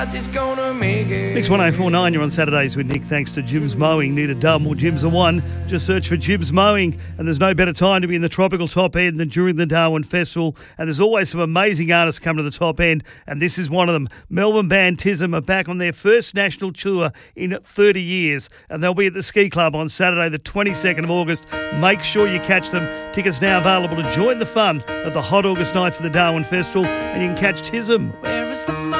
Just gonna make it. Mix 1049, you're on Saturdays with Nick, thanks to Jim's Mowing. Need a dub or Jim's a one? Just search for Jim's Mowing. And there's no better time to be in the tropical top end than during the Darwin Festival. And there's always some amazing artists come to the top end. And this is one of them. Melbourne band Tism are back on their first national tour in 30 years. And they'll be at the Ski Club on Saturday, the 22nd of August. Make sure you catch them. Tickets now available to join the fun of the hot August nights of the Darwin Festival. And you can catch Tism. Where is the